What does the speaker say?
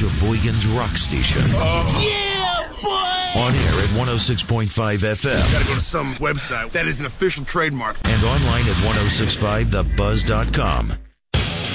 Sheboygan's rock station. Yeah, boy! On air at 106.5 FM. Gotta go to some website that is an official trademark. And online at 1065thebuzz.com.